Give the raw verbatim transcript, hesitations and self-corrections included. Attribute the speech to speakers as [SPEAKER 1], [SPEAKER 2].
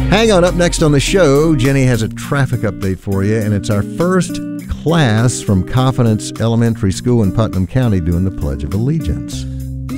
[SPEAKER 1] Hang on, up next on the show, Jenny has a traffic update for you, and it's our first class from Confidence Elementary School in Putnam County doing the Pledge of Allegiance.